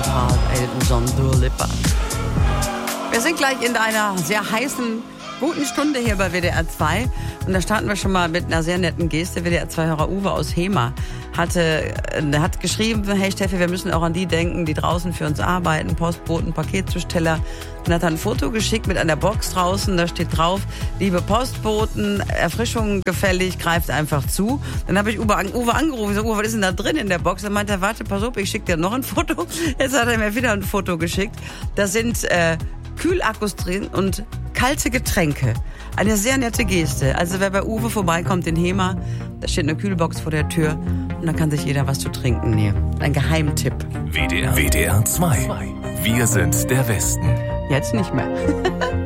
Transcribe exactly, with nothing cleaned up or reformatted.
Heart, Elton John, Dua Lipa. Wir sind gleich in einer sehr heißen, guten Stunde hier bei W D R zwei. Und da starten wir schon mal mit einer sehr netten Geste. W D R zwei-Hörer Uwe aus Hema hatte, hat geschrieben, hey Steffi, wir müssen auch an die denken, die draußen für uns arbeiten, Postboten, Paketzusteller. Dann hat er ein Foto geschickt mit einer Box draußen, da steht drauf, liebe Postboten, Erfrischung gefällig, greift einfach zu. Dann habe ich Uwe, an, Uwe angerufen, ich sage, Uwe, was ist denn da drin in der Box? Dann meinte er, warte, pass auf, ich schicke dir noch ein Foto. Jetzt hat er mir wieder ein Foto geschickt. Da sind äh, Kühlakkus drin und kalte Getränke. Eine sehr nette Geste. Also wer bei Uwe vorbeikommt in Hema, da steht eine Kühlbox vor der Tür und da kann sich jeder was zu trinken nehmen. Ein Geheimtipp. W D R, W D R zwei. Wir sind der Westen. Jetzt nicht mehr.